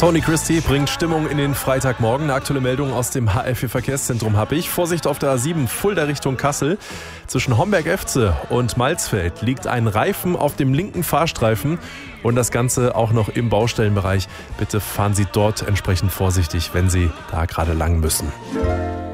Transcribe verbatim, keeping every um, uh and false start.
Tony Christie bringt Stimmung in den Freitagmorgen. Eine aktuelle Meldung aus dem H F vier Verkehrszentrum habe ich. Vorsicht auf der A sieben Fulda Richtung Kassel. Zwischen Homberg-Efze und Malzfeld liegt ein Reifen auf dem linken Fahrstreifen und das Ganze auch noch im Baustellenbereich. Bitte fahren Sie dort entsprechend vorsichtig, wenn Sie da gerade lang müssen.